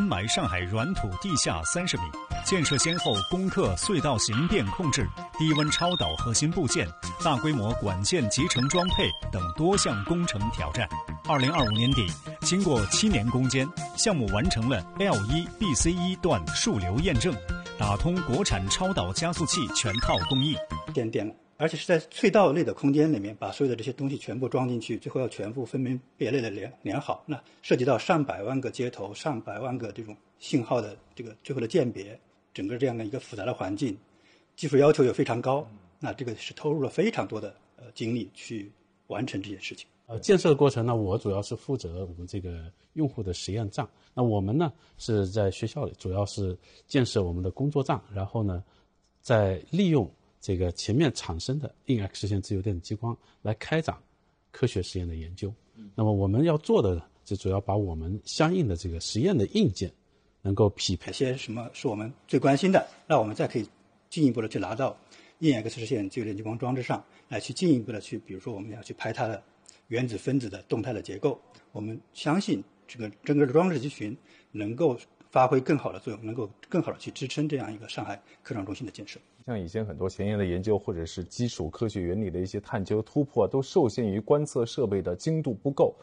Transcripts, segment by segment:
埋上海软土地下30米，建设先后攻克隧道形变控制、低温超导核心部件、大规模管线集成装配等多项工程挑战。2025年底，经过7年攻坚，项目完成了 L1、BC1 段数流验证，打通国产超导加速器全套工艺。 电了，而且是在隧道内的空间里面把所有的这些东西全部装进去，最后要全部分门别类的连好。那涉及到上百万个接头、上百万个这种信号的这个最后的鉴别，整个这样的一个复杂的环境，技术要求又非常高，那这个是投入了非常多的精力去完成这些事情。 建设的过程呢，我主要是负责我们这个用户的实验账。那我们呢是在学校里主要是建设我们的工作账，然后呢再利用这个前面产生的硬 X 实现自由电子激光来开展科学实验的研究。那么我们要做的就主要把我们相应的这个实验的硬件能够匹配。 些什么是我们最关心的，那我们再可以进一步的去拿到硬 X 实现自由电子激光装置上来，去进一步的去，比如说我们要去拍它的原子分子的动态的结构。我们相信这个整个的装置集群能够发挥更好的作用，能够更好的去支撑这样一个上海科创中心的建设。 像以前很多前沿的研究或者是基础科学原理的一些探究突破，都受限于观测设备的精度不够。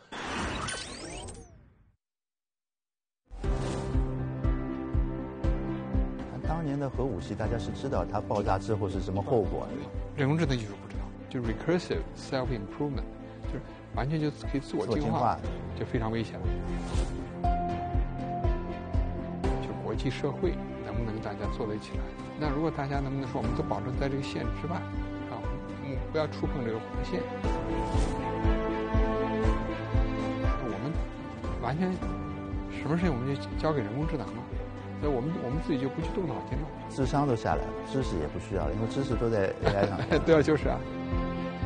当年的核武器，大家是知道它爆炸之后是什么后果的。 人工智能技术不知道，就是 recursive self improvement， 就是完全就可以自我进化，就非常危险了。就国际社会能不能大家做得起来？那如果大家能不能说，我们都保证在这个线之外，啊，不要触碰这个红线。我们完全什么事情我们就交给人工智能了，所以我们自己就不去动脑筋了， 智商都下来了，知识也不需要了，因为知识都在 AI 上。 对啊，就是啊。